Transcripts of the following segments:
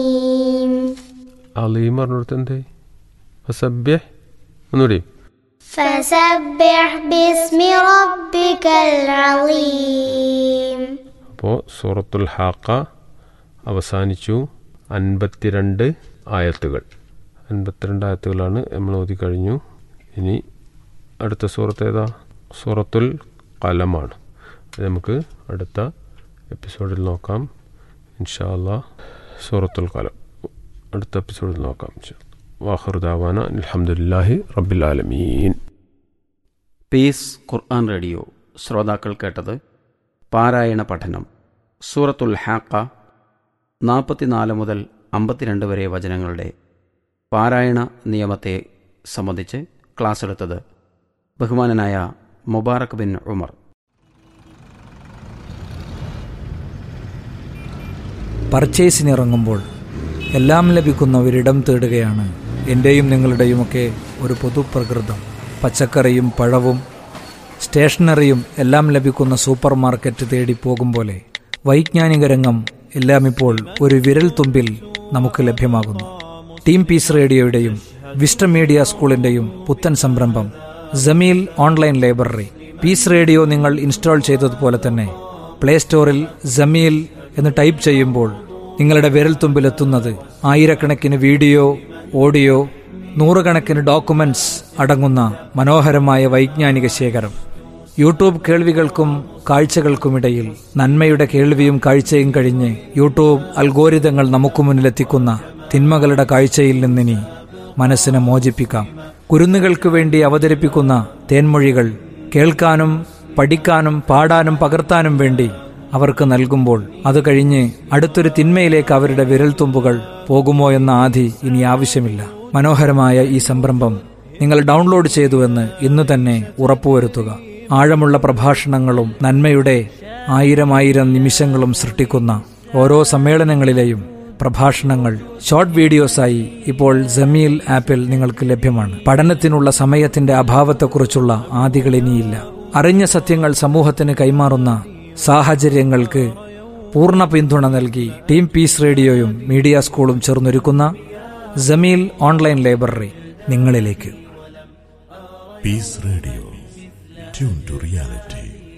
അലീം പറഞ്ഞിടത്ത് എന്തേ? ഫസബ്ബിഹ് ഒന്നുകൂടി. ഫസബ്ബിഹ് ബിസ്മി റബ്ബിക്കൽ അലീം. അപ്പോൾ സൂറത്തുൽ ഹാഖ അവസാനിച്ചു. 52 ആയത്തുകൾ. 52 ആയത്തുകളാണ് നമ്മൾ ഓതി കഴിഞ്ഞു. ഇനി അടുത്ത സൂറത്ത് ഏതാ? സൂറത്തുൽ ഖലമാണ്. അത് നമുക്ക് അടുത്ത എപ്പിസോഡിൽ നോക്കാം ഇൻഷാ അല്ലാഹ്. സൂറത്തുൽ ഖലം അടുത്ത എപ്പിസോഡിൽ നോക്കാം. വാഖിറു ദഅവാന അൽഹംദുലില്ലാഹി റബ്ബിൽ ആലമീൻ. പീസ് ഖുർആൻ റേഡിയോ ശ്രോതാക്കൾ കേട്ടത് പാരായണ പഠനം. സൂറത്തുൽ ഹാഖ 44 മുതൽ 52 വരെ വചനങ്ങളുടെ പാരായണ നിയമത്തെ സംബന്ധിച്ച് ക്ലാസ് എടുത്തത് ബഹുമാനനായ മുബാറക് ബിൻ ഉമർ. പർച്ചേസിനിറങ്ങുമ്പോൾ എല്ലാം ലഭിക്കുന്ന ഒരിടം തേടുകയാണ് എൻ്റെയും നിങ്ങളുടെയുമൊക്കെ ഒരു പൊതുപ്രകൃതം. പച്ചക്കറിയും പഴവും സ്റ്റേഷനറിയും എല്ലാം ലഭിക്കുന്ന സൂപ്പർ മാർക്കറ്റ് തേടി പോകും പോലെ വൈജ്ഞാനിക രംഗം എല്ലാം ഇപ്പോൾ ഒരു വിരൽ തുമ്പിൽ നമുക്ക് ലഭ്യമാകുന്നു. ടീം പീസ് റേഡിയോയുടെയും വിസ്റ്റം മീഡിയ സ്കൂളിൻ്റെയും പുത്തൻ സംരംഭം Jameel online library. Piece radio നിങ്ങൾ ഇൻസ്റ്റാൾ ചെയ്തതുപോലെ തന്നെ പ്ലേ സ്റ്റോറിൽ ജമീൽ എന്ന് ടൈപ്പ് ചെയ്യുമ്പോൾ നിങ്ങളുടെ വിരൽത്തുമ്പിലെത്തുന്നത് ആയിരക്കണക്കിന് വീഡിയോ, ഓഡിയോ, നൂറുകണക്കിന് ഡോക്യുമെന്റ്സ് അടങ്ങുന്ന മനോഹരമായ വൈജ്ഞാനിക ശേഖരം. യൂട്യൂബ് കേൾവികൾക്കും കാഴ്ചകൾക്കുമിടയിൽ നന്മയുടെ കേൾവിയും കാഴ്ചയും കഴിഞ്ഞ് യൂട്യൂബ് അൽഗോരിതങ്ങൾ നമുക്ക് മുന്നിലെത്തിക്കുന്ന തിന്മകളുടെ കാഴ്ചയിൽ നിന്നിനി മനസ്സിനെ മോചിപ്പിക്കാം. കുരുന്നുകൾക്ക് വേണ്ടി അവതരിപ്പിക്കുന്ന തേൻമൊഴികൾ കേൾക്കാനും പഠിക്കാനും പാടാനും പകർത്താനും വേണ്ടി അവർക്ക് നൽകുമ്പോൾ അത് കഴിഞ്ഞ് അടുത്തൊരു തിന്മയിലേക്ക് അവരുടെ വിരൽത്തുമ്പുകൾ പോകുമോ എന്ന ആധി ഇനി ആവശ്യമില്ല. മനോഹരമായ ഈ സംരംഭം നിങ്ങൾ ഡൗൺലോഡ് ചെയ്തുവെന്ന് ഇന്ന് തന്നെ ഉറപ്പുവരുത്തുക. ആഴമുള്ള പ്രഭാഷണങ്ങളും നന്മയുടെ ആയിരം നിമിഷങ്ങളും സൃഷ്ടിക്കുന്ന ഓരോ സമ്മേളനങ്ങളിലെയും പ്രഭാഷണങ്ങൾ ഷോർട്ട് വീഡിയോസായി ഇപ്പോൾ ജമീൽ ആപ്പിൽ നിങ്ങൾക്ക് ലഭ്യമാണ്. പഠനത്തിനുള്ള സമയത്തിന്റെ അഭാവത്തെക്കുറിച്ചുള്ള ആദികൾ ഇനിയില്ല. അറിഞ്ഞ സത്യങ്ങൾ സമൂഹത്തിന് കൈമാറുന്ന സാഹചര്യങ്ങൾക്ക് പൂർണ്ണ പിന്തുണ നൽകി ടീം പീസ് റേഡിയോയും മീഡിയ സ്കൂളും ചേർന്നൊരുക്കുന്ന ജമീൽ ഓൺലൈൻ ലൈബ്രറി നിങ്ങളിലേക്ക്. Piece radio, tune to reality.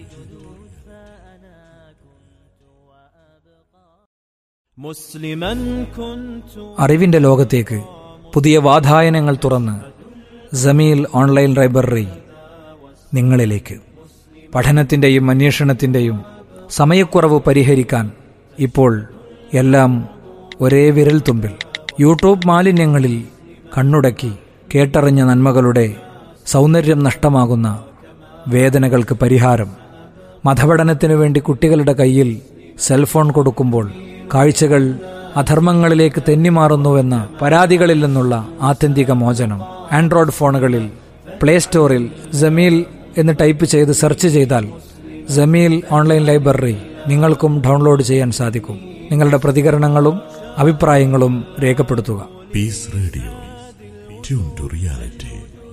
അറിവിന്റെ ലോകത്തേക്ക് പുതിയ വാതായനങ്ങൾ തുറന്ന് ജമീൽ ഓൺലൈൻ ലൈബ്രറി നിങ്ങളിലേക്ക്. പഠനത്തിന്റെയും അന്വേഷണത്തിന്റെയും സമയക്കുറവ് പരിഹരിക്കാൻ ഇപ്പോൾ എല്ലാം ഒരേ വിരൽ തുമ്പിൽ. യൂട്യൂബ് മാലിന്യങ്ങളിൽ കണ്ണുടക്കി കേട്ടറിഞ്ഞ നന്മകളുടെ സൗന്ദര്യം നഷ്ടമാകുന്ന വേദനകൾക്ക് പരിഹാരം. മതപഠനത്തിനു വേണ്ടി കുട്ടികളുടെ കയ്യിൽ സെൽഫോൺ കൊടുക്കുമ്പോൾ കാഴ്ചകൾ അധർമ്മങ്ങളിലേക്ക് തെന്നിമാറുന്നുവെന്ന പരാതികളിൽ നിന്നുള്ള ആത്യന്തിക മോചനം. ആൻഡ്രോയിഡ് ഫോണുകളിൽ പ്ലേ സ്റ്റോറിൽ ജമീൽ എന്ന് ടൈപ്പ് ചെയ്ത് സെർച്ച് ചെയ്താൽ ജമീൽ ഓൺലൈൻ ലൈബ്രറി നിങ്ങൾക്കും ഡൗൺലോഡ് ചെയ്യാൻ സാധിക്കും. നിങ്ങളുടെ പ്രതികരണങ്ങളും അഭിപ്രായങ്ങളും രേഖപ്പെടുത്തുക. Piece radio, tune to reality.